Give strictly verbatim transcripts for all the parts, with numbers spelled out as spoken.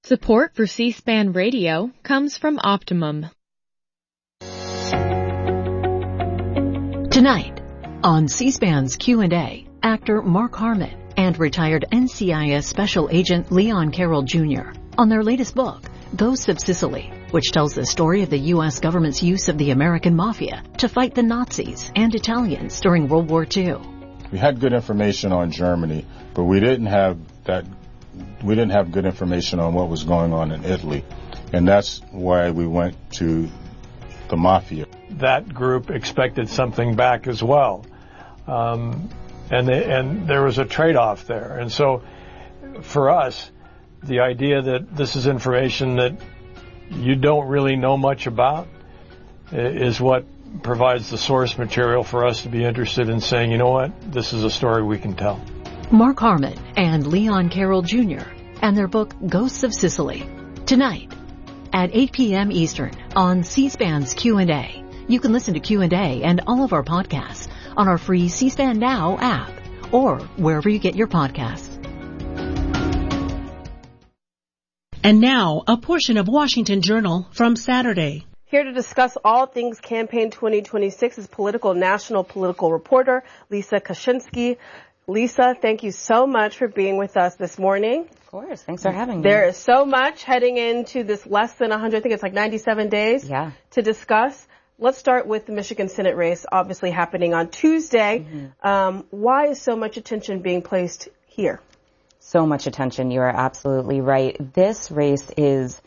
Support for C-SPAN Radio comes from Optimum. Tonight, on C-SPAN's Q and A, actor Mark Harmon and retired N C I S Special Agent Leon Carroll Junior on their latest book, Ghosts of Sicily, which tells the story of the U S government's use of the American Mafia to fight the Nazis and Italians during World War Two. We had good information on Germany, but we didn't have that. We didn't have good information on what was going on in Italy, and that's why we went to the Mafia. That group expected something back as well, um, and they, and there was a trade-off there. And so, for us, the idea that this is information that you don't really know much about is what provides the source material for us to be interested in saying, you know what, this is a story we can tell. Mark Harmon and Leon Carroll Junior and their book Ghosts of Sicily, tonight at eight p.m. Eastern on C-SPAN's Q and A. You can listen to Q and A and all of our podcasts on our free C-SPAN Now app or wherever you get your podcasts. And now, a portion of Washington Journal from Saturday. Here to discuss all things Campaign twenty twenty-six is political national political reporter Lisa Kaczynski. Lisa, thank you so much for being with us this morning. Of course. Thanks for having me. There is so much heading into this less than one hundred, I think it's like ninety-seven days yeah. to discuss. Let's start with the Michigan Senate race, obviously happening on Tuesday. Mm-hmm. Um, why is so much attention being placed here? So much attention. You are absolutely right. This race is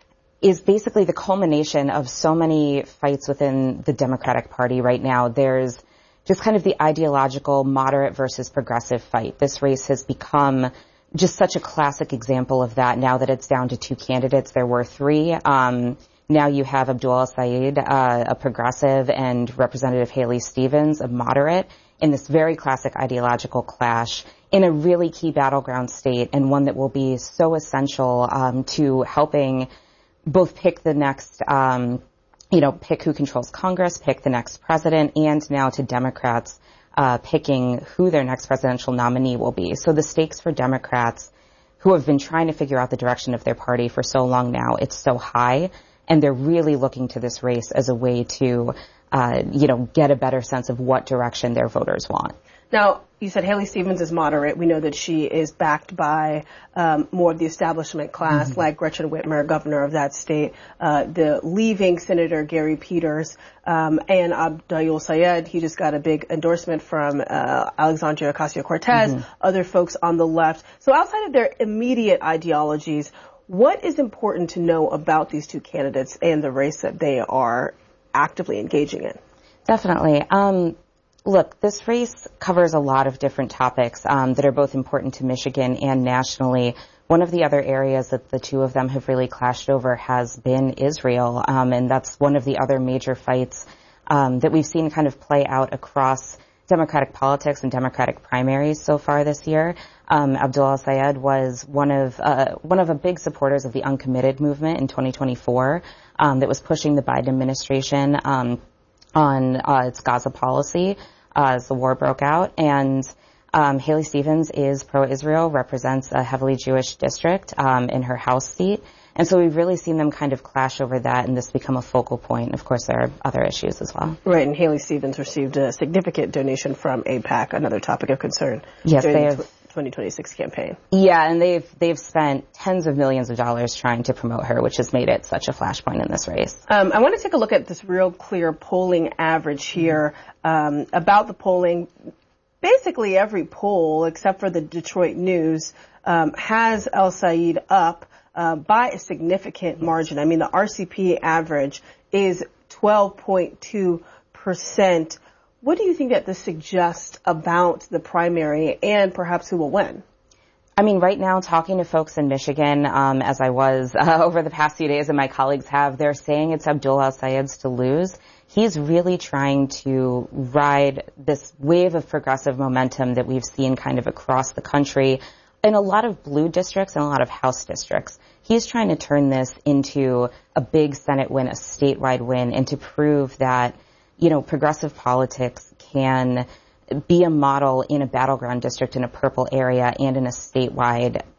is basically the culmination of so many fights within the Democratic Party right now. There's just kind of the ideological moderate versus progressive fight. This race has become just such a classic example of that now that it's down to two candidates. There were three. Um, now you have Abdul El-Sayed, uh, a progressive, and Representative Haley Stevens, a moderate, in this very classic ideological clash in a really key battleground state, and one that will be so essential um, to helping both pick the next um you know, pick who controls Congress, pick the next president, and now to Democrats uh picking who their next presidential nominee will be. So the stakes for Democrats, who have been trying to figure out the direction of their party for so long now, it's so high, and they're really looking to this race as a way to, uh you know, get a better sense of what direction their voters want. Now, you said Haley Stevens is moderate. We know that she is backed by um, more of the establishment class, mm-hmm. like Gretchen Whitmer, governor of that state, uh, the leaving Senator Gary Peters, um, and Abdul Sayed. He just got a big endorsement from uh, Alexandria Ocasio-Cortez, mm-hmm. other folks on the left. So outside of their immediate ideologies, what is important to know about these two candidates and the race that they are actively engaging in? Definitely. Um, Look, this race covers a lot of different topics um, that are both important to Michigan and nationally. One of the other areas that the two of them have really clashed over has been Israel, um, and that's one of the other major fights um, that we've seen kind of play out across Democratic politics and Democratic primaries so far this year. Um, Abdul El-Sayed was one of uh, one of a big supporters of the Uncommitted movement in twenty twenty-four um, that was pushing the Biden administration um, on uh, its Gaza policy uh, as the war broke out. And um, Haley Stevens is pro-Israel, represents a heavily Jewish district um, in her House seat. And so we've really seen them kind of clash over that, and this become a focal point. Of course, there are other issues as well. Right, and Haley Stevens received a significant donation from AIPAC, another topic of concern yes, during they the have, twenty twenty-six campaign. Yeah, and they've they've spent tens of millions of dollars trying to promote her, which has made it such a flashpoint in this race. Um, I want to take a look at this real clear polling average here um, about the polling. Basically, every poll, except for the Detroit News, um, has El-Sayed up uh, by a significant margin. I mean, the R C P average is twelve point two percent. What do you think that this suggests about the primary and perhaps who will win? I mean, right now, talking to folks in Michigan, um, as I was uh, over the past few days and my colleagues have, they're saying it's Abdul El-Sayed's to lose. He's really trying to ride this wave of progressive momentum that we've seen kind of across the country in a lot of blue districts and a lot of House districts. He's trying to turn this into a big Senate win, a statewide win, and to prove that, you know, progressive politics can be a model in a battleground district in a purple area and in a statewide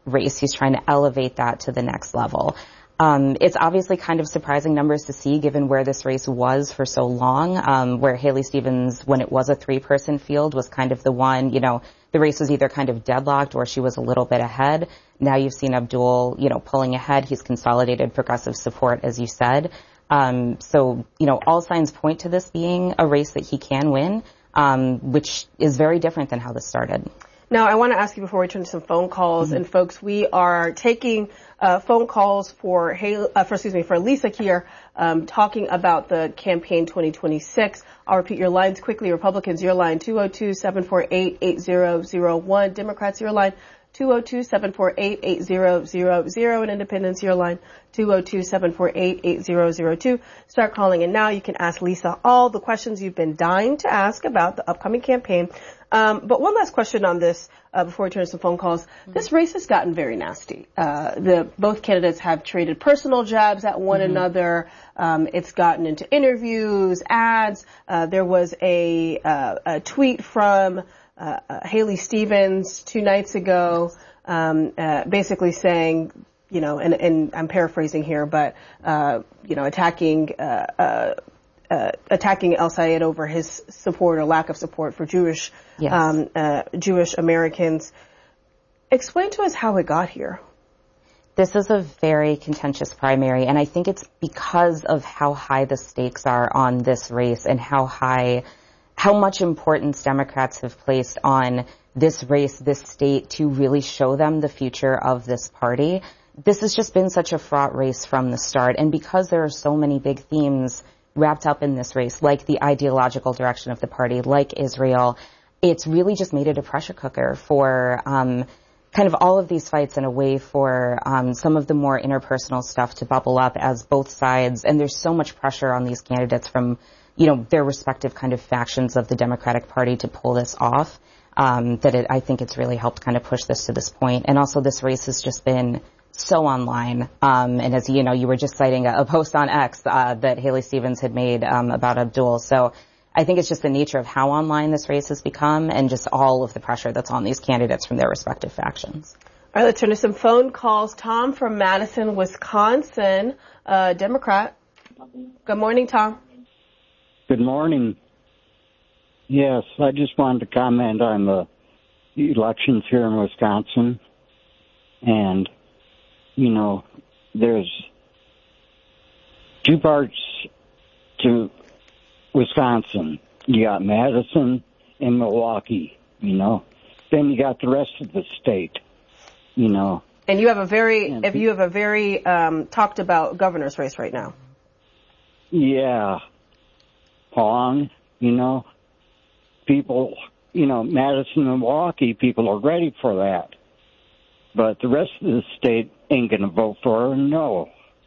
race. He's trying to elevate that to the next level. Um, it's obviously kind of surprising numbers to see given where this race was for so long, um, where Haley Stevens, when it was a three-person field, was kind of the one, you know, the race was either kind of deadlocked or she was a little bit ahead. Now you've seen Abdul, you know, pulling ahead. He's consolidated progressive support, as you said. Um, so, you know, all signs point to this being a race that he can win, um, which is very different than how this started. Now, I want to ask you before we turn to some phone calls, mm-hmm. and folks, we are taking uh, phone calls for, Haley, uh, for, excuse me, for Lisa here, um, talking about the campaign twenty twenty-six. I'll repeat your lines quickly. Republicans, your line two oh two, seven four eight, eight zero zero one. Democrats, your line two oh two, seven four eight, eight zero zero zero. And Independents, your line two oh two, seven four eight, eight zero zero two. Start calling in now. You can ask Lisa all the questions you've been dying to ask about the upcoming campaign. Um, but one last question on this uh, before we turn to some phone calls. Mm-hmm. This race has gotten very nasty. Uh, the both candidates have traded personal jabs at one mm-hmm. another. Um, it's gotten into interviews, ads. Uh, there was a, uh, a tweet from uh, uh, Haley Stevens two nights ago, um, uh, basically saying, you know, and, and I'm paraphrasing here, but uh, you know, attacking. Uh, uh, Uh, attacking El Sayed over his support or lack of support for Jewish, yes. um, uh, Jewish Americans. Explain to us how it got here. This is a very contentious primary, and I think it's because of how high the stakes are on this race and how high, how much importance Democrats have placed on this race, this state, to really show them the future of this party. This has just been such a fraught race from the start, and because there are so many big themes wrapped up in this race, like the ideological direction of the party, like Israel, it's really just made it a pressure cooker for um, kind of all of these fights and a way for um, some of the more interpersonal stuff to bubble up as both sides. And there's so much pressure on these candidates from, you know, their respective kind of factions of the Democratic Party to pull this off, um, that it, I think it's really helped kind of push this to this point. And also this race has just been so online. Um, and as you know, you were just citing a, a post on X uh, that Haley Stevens had made um, about Abdul. So I think it's just the nature of how online this race has become and just all of the pressure that's on these candidates from their respective factions. All right, let's turn to some phone calls. Tom from Madison, Wisconsin, uh, Democrat. Good morning, Tom. Good morning. Yes, I just wanted to comment on the elections here in Wisconsin. And you know, there's two parts to Wisconsin. You got Madison and Milwaukee, you know. Then you got the rest of the state, you know. And you have a very, if you have a very um, talked about governor's race right now. Yeah. Hong, you know. People, you know, Madison and Milwaukee, people are ready for that. But the rest of the state ain't going to vote for her, no.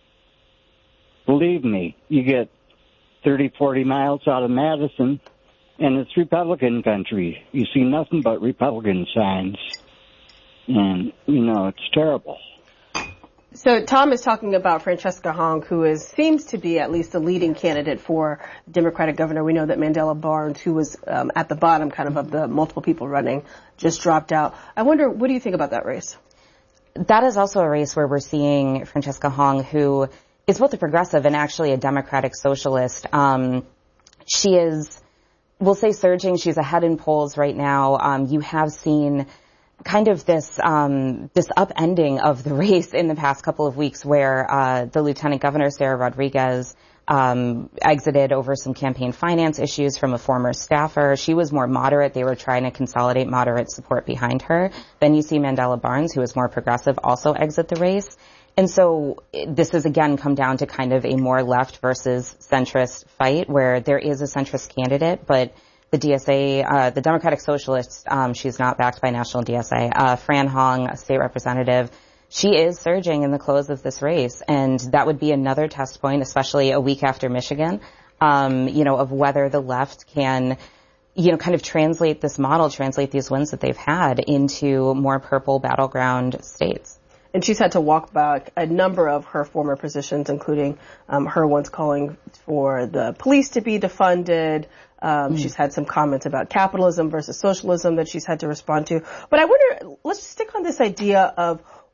Believe me, you get thirty, forty miles out of Madison, and it's Republican country. You see nothing but Republican signs. And, you know, it's terrible. So Tom is talking about Francesca Hong, who is seems to be at least a leading candidate for Democratic governor. We know that Mandela Barnes, who was um, at the bottom kind of of the multiple people running, just dropped out. I wonder, what do you think about that race? That is also a race where we're seeing Francesca Hong, who is both a progressive and actually a democratic socialist. Um, she is, we'll say, surging. She's ahead in polls right now. Um, you have seen kind of this um, this upending of the race in the past couple of weeks, where uh, the Lieutenant Governor, Sarah Rodriguez, um, exited over some campaign finance issues from a former staffer. She was more moderate. They were trying to consolidate moderate support behind her. Then you see Mandela Barnes, who is more progressive, also exit the race. And so this has again come down to kind of a more left versus centrist fight, where there is a centrist candidate, but the D S A, uh, the Democratic Socialists, um, she's not backed by national D S A. Uh, Fran Hong, a state representative, she is surging in the close of this race, and that would be another test point, especially a week after Michigan, um, you know, of whether the left can, you know, kind of translate this model, translate these wins that they've had into more purple battleground states. And she's had to walk back a number of her former positions, including um, her once calling for the police to be defunded. Um, mm. She's had some comments about capitalism versus socialism that she's had to respond to. But I wonder, let's stick on this idea of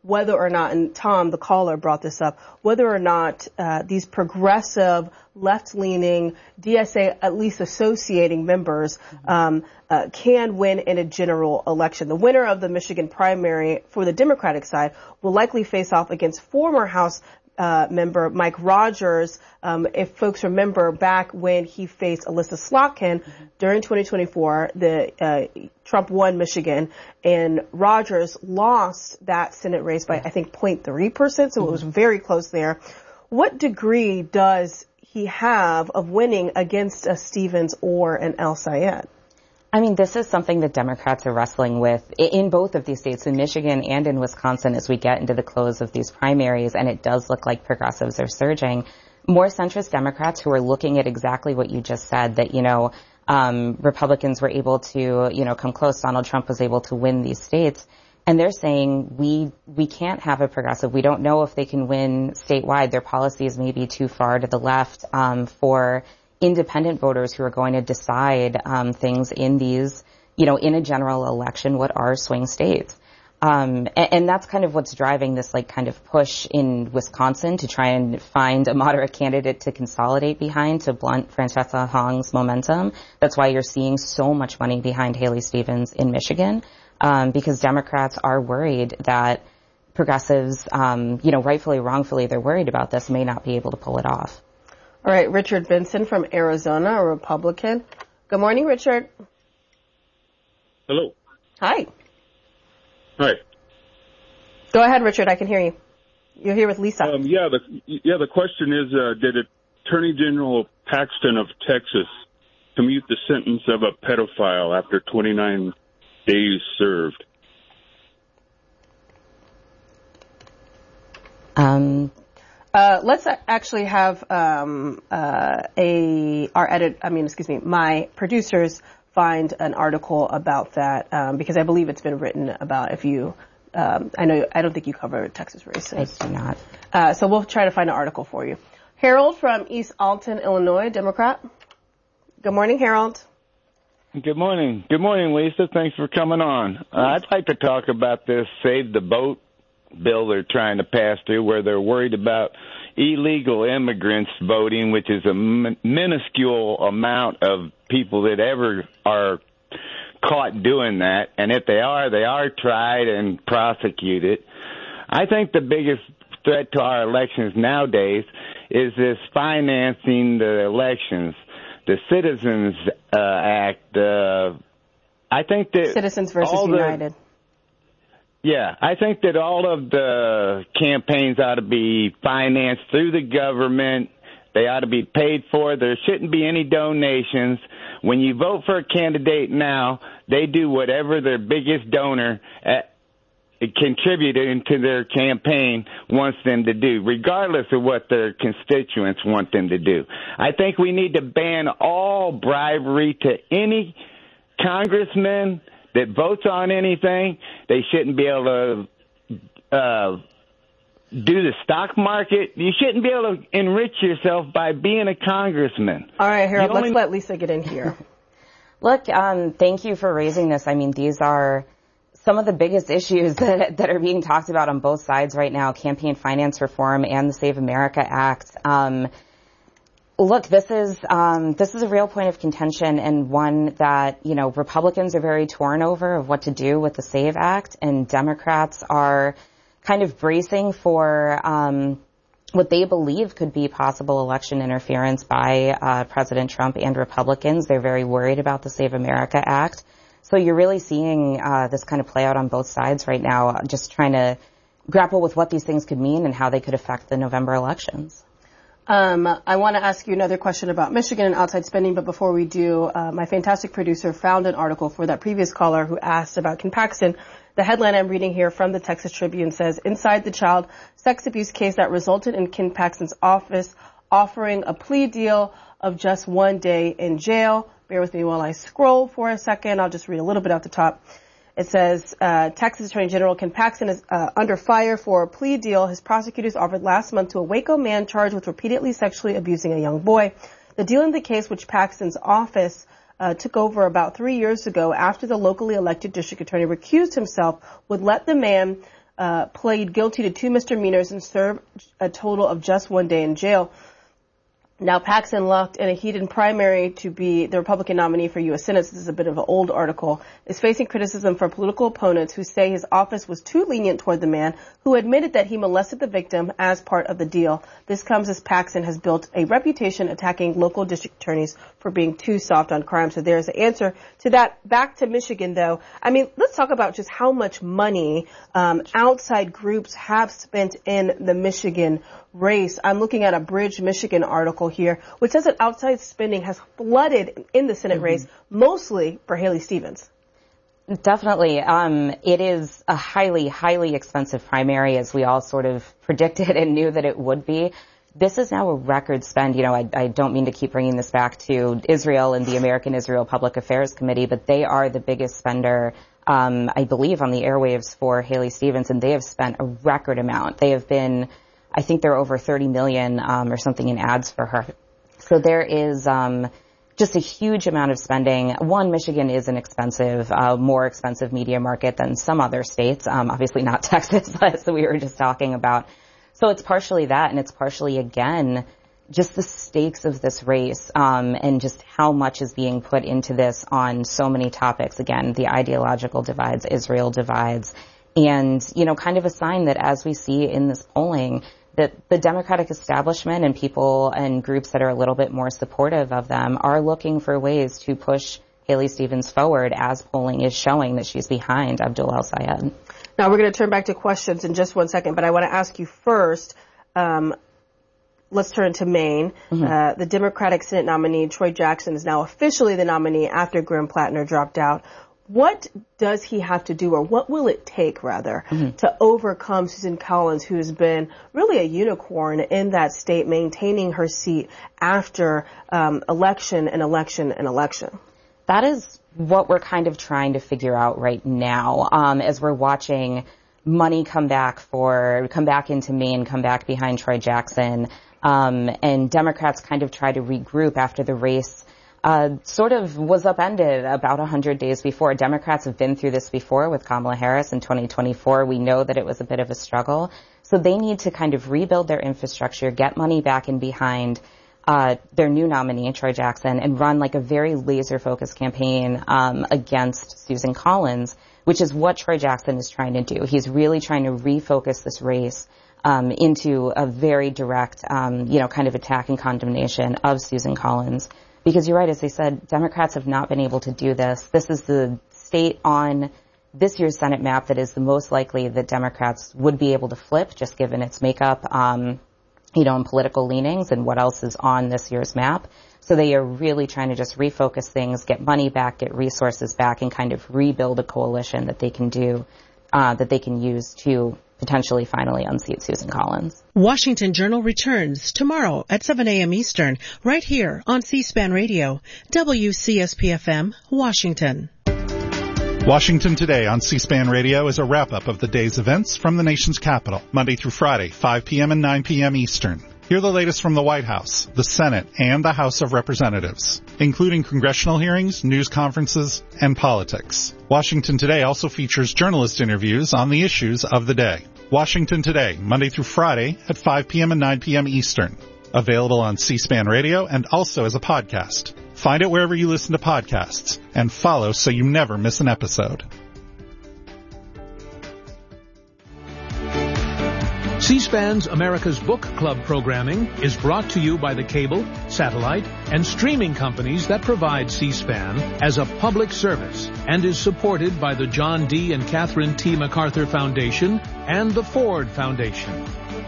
whether or not, and Tom, the caller, brought this up, whether or not uh, these progressive, left-leaning, D S A at least associating members um, uh, can win in a general election. The winner of the Michigan primary for the Democratic side will likely face off against former House Uh, member Mike Rogers. Um, if folks remember back when he faced Alyssa Slotkin mm-hmm. during twenty twenty-four, the uh, Trump won Michigan, and Rogers lost that Senate race by I think zero point three percent, so mm-hmm. it was very close there. What degree does he have of winning against a Stevens or an El-Sayed? I mean, this is something that Democrats are wrestling with in both of these states, in Michigan and in Wisconsin, as we get into the close of these primaries, and it does look like progressives are surging. More centrist Democrats who are looking at exactly what you just said, that, you know, um, Republicans were able to, you know, come close. Donald Trump was able to win these states. And they're saying we we can't have a progressive. We don't know if they can win statewide. Their policies may be too far to the left um, for independent voters who are going to decide um, things in these, you know, in a general election, what are swing states. Um, and, and that's kind of what's driving this, like, kind of push in Wisconsin to try and find a moderate candidate to consolidate behind to blunt Francesca Hong's momentum. That's why you're seeing so much money behind Haley Stevens in Michigan, um, because Democrats are worried that progressives, um, you know, rightfully or wrongfully, they're worried about this, may not be able to pull it off. All right, Richard Benson from Arizona, a Republican. Good morning, Richard. Hello. Hi. Hi. Go ahead, Richard. I can hear you. You're here with Lisa. Um, yeah, the yeah the question is, uh, did Attorney General Paxton of Texas commute the sentence of a pedophile after twenty-nine days served? Um. Uh, let's actually have um, uh, a our edit. I mean, excuse me, my producers find an article about that um, because I believe it's been written about. If you, um, I know, I don't think you cover Texas races. I do not. Uh, so we'll try to find an article for you. Harold from East Alton, Illinois, Democrat. Good morning, Harold. Good morning. Good morning, Lisa. Thanks for coming on. Uh, I'd like to talk about this Save the Boat bill they're trying to pass through, where they're worried about illegal immigrants voting, which is a min- minuscule amount of people that ever are caught doing that. And if they are, they are tried and prosecuted. I think the biggest threat to our elections nowadays is this financing the elections. The Citizens uh, Act, uh, I think that Citizens versus all the, United. Yeah, I think that all of the campaigns ought to be financed through the government. They ought to be paid for. There shouldn't be any donations. When you vote for a candidate now, they do whatever their biggest donor at, contributing to their campaign wants them to do, regardless of what their constituents want them to do. I think we need to ban all bribery to any congressman that votes on anything. They shouldn't be able to uh, do the stock market. You shouldn't be able to enrich yourself by being a congressman. All right, Harold, only... let's let Lisa get in here. Look, um, thank you for raising this. I mean, these are some of the biggest issues that, that are being talked about on both sides right now, campaign finance reform and the Save America Act. Um, Look, this is um, this is a real point of contention, and one that, you know, Republicans are very torn over of what to do with the SAVE Act, and Democrats are kind of bracing for um, what they believe could be possible election interference by uh, President Trump and Republicans. They're very worried about the Save America Act. So you're really seeing uh, this kind of play out on both sides right now, just trying to grapple with what these things could mean and how they could affect the November elections. Um, I want to ask you another question about Michigan and outside spending, but before we do, uh, my fantastic producer found an article for that previous caller who asked about Ken Paxton. The headline I'm reading here from the Texas Tribune says, inside the child sex abuse case that resulted in Ken Paxton's office offering a plea deal of just one day in jail. Bear with me while I scroll for a second. I'll just read a little bit off the top. It says, uh, Texas Attorney General Ken Paxton is uh, under fire for a plea deal his prosecutors offered last month to a Waco man charged with repeatedly sexually abusing a young boy. The deal in the case, which Paxton's office uh, took over about three years ago after the locally elected district attorney recused himself, would let the man uh, plead guilty to two misdemeanors and served a total of just one day in jail. Now, Paxton locked in a heated primary to be the Republican nominee for U S Senate. This is a bit of an old article. Is facing criticism from political opponents who say his office was too lenient toward the man who admitted that he molested the victim as part of the deal. This comes as Paxton has built a reputation attacking local district attorneys for being too soft on crime. So there's the answer to that. Back to Michigan, though. I mean, let's talk about just how much money um, outside groups have spent in the Michigan race. I'm looking at a Bridge, Michigan article here, which says that outside spending has flooded in the Senate mm-hmm. race, mostly for Haley Stevens. Definitely. Um, it is a highly, highly expensive primary, as we all sort of predicted and knew that it would be. This is now a record spend. You know, I, I don't mean to keep bringing this back to Israel and the American Israel Public Affairs Committee, but they are the biggest spender, um, I believe, on the airwaves for Haley Stevens, and they have spent a record amount. They have been, I think there are over thirty million um, or something in ads for her. So there is um, just a huge amount of spending. One, Michigan is an expensive, uh, more expensive media market than some other states. Um, obviously not Texas, as we were just talking about. So it's partially that, and it's partially, again, just the stakes of this race um, and just how much is being put into this on so many topics. Again, the ideological divides, Israel divides, and, you know, kind of a sign that as we see in this polling, that the Democratic establishment and people and groups that are a little bit more supportive of them are looking for ways to push Haley Stevens forward, as polling is showing that she's behind Abdul El-Sayed. Now, we're going to turn back to questions in just one second, but I want to ask you first, um, let's turn to Maine. Mm-hmm. Uh, the Democratic Senate nominee, Troy Jackson, is now officially the nominee after Grim Plattner dropped out. What does he have to do, or what will it take, rather, mm-hmm. to overcome Susan Collins, who has been really a unicorn in that state, maintaining her seat after um, election and election and election? That is what we're kind of trying to figure out right now, um, as we're watching money come back for, come back into Maine, come back behind Troy Jackson, um, and Democrats kind of try to regroup after the race Uh, sort of was upended about one hundred days before. Democrats have been through this before with Kamala Harris in twenty twenty-four. We know that it was a bit of a struggle. So they need to kind of rebuild their infrastructure, get money back in behind uh, their new nominee, Troy Jackson, and run like a very laser-focused campaign um, against Susan Collins, which is what Troy Jackson is trying to do. He's really trying to refocus this race um, into a very direct, um, you know, kind of attack and condemnation of Susan Collins. Because you're right, as I said, Democrats have not been able to do this. This is the state on this year's Senate map that is the most likely that Democrats would be able to flip, just given its makeup, um, you know, and political leanings and what else is on this year's map. So they are really trying to just refocus things, get money back, get resources back, and kind of rebuild a coalition that they can do, uh, that they can use to potentially finally unseat Susan Collins. Washington Journal returns tomorrow at seven a.m. Eastern, right here on C-SPAN Radio, W C S P F M, Washington. Washington Today on C-SPAN Radio is a wrap-up of the day's events from the nation's capital, Monday through Friday, five p.m. and nine p.m. Eastern. Hear the latest from the White House, the Senate, and the House of Representatives, including congressional hearings, news conferences, and politics. Washington Today also features journalist interviews on the issues of the day. Washington Today, Monday through Friday at five p.m. and nine p.m. Eastern. Available on C-SPAN Radio and also as a podcast. Find it wherever you listen to podcasts and follow so you never miss an episode. C-SPAN's America's Book Club programming is brought to you by the cable, satellite, and streaming companies that provide C-SPAN as a public service and is supported by the John D. and Catherine T. MacArthur Foundation and the Ford Foundation.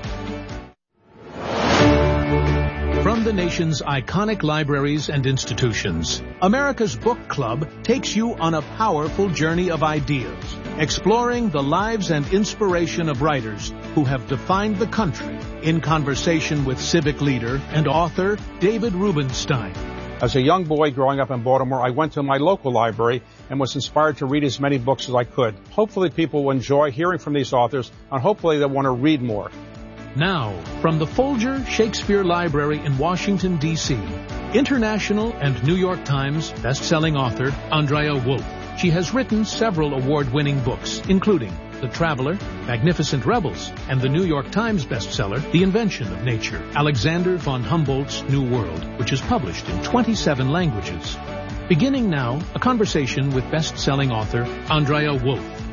From the nation's iconic libraries and institutions, America's Book Club takes you on a powerful journey of ideas, exploring the lives and inspiration of writers who have defined the country, in conversation with civic leader and author David Rubenstein. As a young boy growing up in Baltimore, I went to my local library and was inspired to read as many books as I could. Hopefully people will enjoy hearing from these authors, and hopefully they'll want to read more. Now, from the Folger Shakespeare Library in Washington, D C, international and New York Times best-selling author Andrea Wolf. She has written several award-winning books, including The The Traveler, Magnificent Rebels, and the New York Times bestseller, The Invention of Nature, Alexander von Humboldt's New World, which is published in twenty-seven languages. Beginning now, a conversation with best-selling author Andrea Wolf.